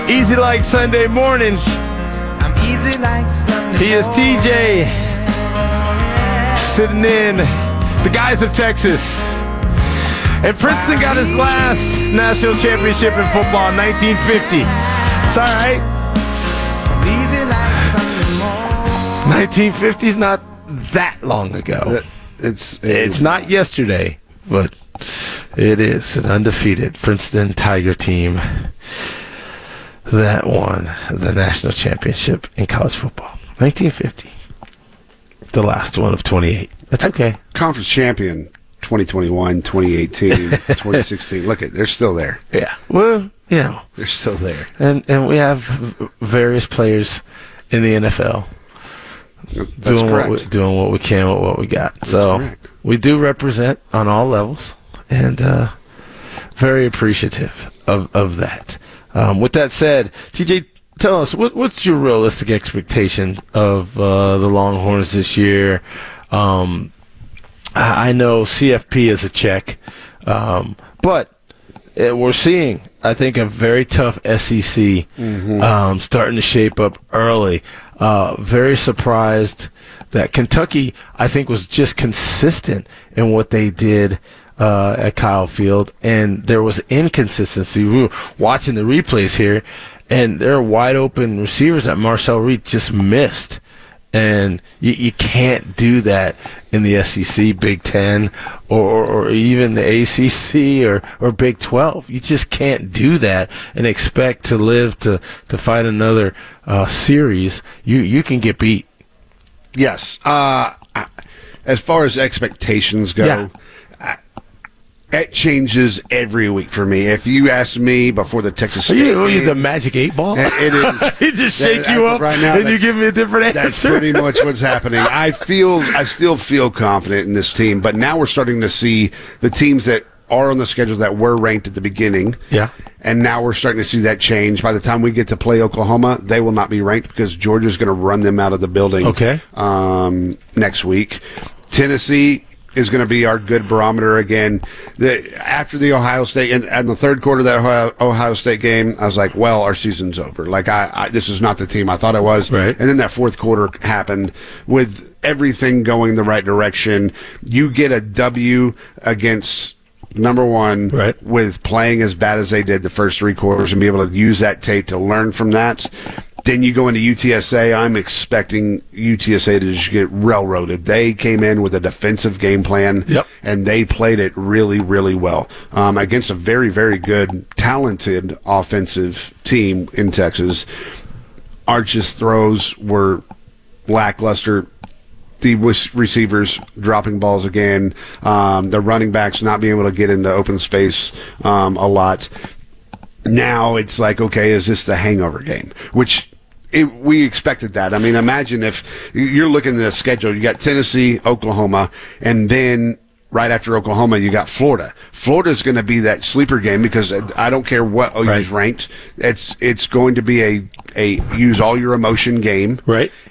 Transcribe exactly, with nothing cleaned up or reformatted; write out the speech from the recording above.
Easy like Sunday morning. I'm easy like Sunday He is T J. Sitting in the guys of Texas. And Princeton got his last national championship in football in nineteen fifty. It's all right. Easy like Sunday morning. nineteen fifty is not that long ago. It's It's not yesterday, but it is an undefeated Princeton Tiger team that won the national championship in college football. nineteen fifty. The last one of twenty-eight. That's okay. conference champion twenty twenty-one, twenty eighteen, twenty sixteen. Look at they're still there. Yeah. Well, you know. They're still there. And and we have v- various players in the N F L That's doing correct. what we, doing what we can with what we got. That's so correct. we do represent on all levels, and uh, very appreciative of of that. Um, with that said, T J, tell us what, what's your realistic expectation of uh, the Longhorns this year? Um, I I know C F P is a check, um, but uh, we're seeing, I think, a very tough S E C um, starting to shape up early. Uh, very surprised that Kentucky, I think, was just consistent in what they did uh, at Kyle Field, and there was inconsistency. We were watching the replays here, and there are wide open receivers that Marcel Reed just missed. And you, you can't do that in the S E C, Big Ten, or, or, or even the A C C or, or Big twelve. You just can't do that and expect to live to, to fight another uh, series. You you can get beat. Yes. Uh, as far as expectations go, Yeah. I, it changes every week for me. If you ask me before the Texas Are State you, are you game, the magic eight ball? it is. He just shake that- you as up of right now, and you that's- give me a different That's answer. pretty much what's happening. I feel, I still feel confident in this team, but now we're starting to see the teams that are on the schedule that were ranked at the beginning. Yeah. And now we're starting to see that change. By the time we get to play Oklahoma, they will not be ranked because Georgia's going to run them out of the building. Okay. Um, next week, Tennessee is going to be our good barometer again. The, after the Ohio State and, and the third quarter of that Ohio, Ohio State game, I was like, well, our season's over. Like I, I, this is not the team I thought it was. Right. And then that fourth quarter happened with everything going the right direction. You get a W against number one Right. with playing as bad as they did the first three quarters and be able to use that tape to learn from that. Then you go into U T S A. I'm expecting U T S A to just get railroaded. They came in with a defensive game plan, Yep. and they played it really, really well um, against a very, very good, talented offensive team in Texas. Arch's throws were lackluster. The receivers dropping balls again. Um, the running backs not being able to get into open space um, a lot. Now it's like, okay, is this the hangover game? Which it, we expected that. I mean, imagine if you're looking at the schedule, you got Tennessee, Oklahoma, and then right after Oklahoma, you got Florida. Florida's going to be that sleeper game because I don't care what O U's Right. ranked. It's it's going to be a, a use all your emotion game. Right.